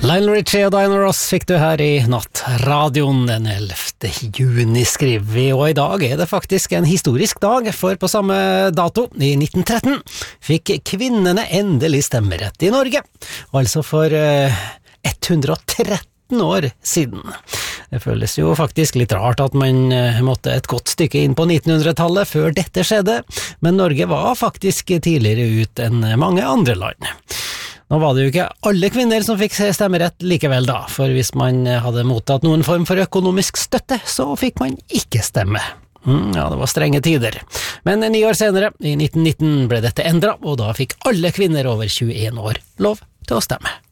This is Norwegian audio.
Lionel Richie og Diana Ross fikk du her i nattradioen den 11. juni, skriver vi, og i dag er det faktisk en historisk dag, for på samme dato, i 1913, fikk kvinnene endelig stemmerett i Norge, altså for 113 år siden. Det føles jo faktisk litt rart at man måtte et godt stykke inn på 1900-tallet før dette skjedde, men Norge var faktisk tidligere ut enn mange andre land. Nå var det jo ikke alle kvinner som fikk stemmerett likevel da, for hvis man hadde mottatt noen form for økonomisk støtte, så fikk man ikke stemme. Ja, det var strenge tider. Men 9 år senere, i 1919, ble dette endret, og da fikk alle kvinner over 21 år lov til å stemme.